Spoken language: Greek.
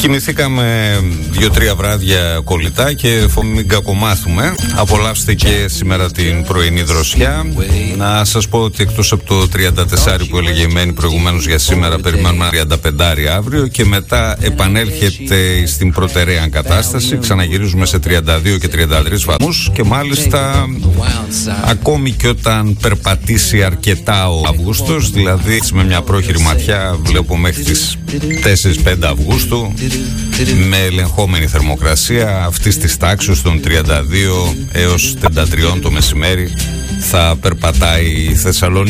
Κοιμηθήκαμε 2-3 βράδια κολλητά και μην κακομάθουμε. Απολαύστε και σήμερα την πρωινή δροσιά. Να σας πω ότι εκτός από το 34 που έλεγε η Μένη προηγουμένως για σήμερα, περιμένουμε 35 αύριο και μετά επανέρχεται στην προτεραία κατάσταση. Ξαναγυρίζουμε σε 32 και 33 βαθμούς και μάλιστα ακόμη και όταν περπατήσει αρκετά ο Αυγούστος, δηλαδή με μια πρόχειρη ματιά βλέπω μέχρι τις 4-5 Αυγούστου με ελεγχόμενη θερμοκρασία αυτής της τάξης των 32 έως 33 το μεσημέρι θα περπατάει η Θεσσαλονίκη.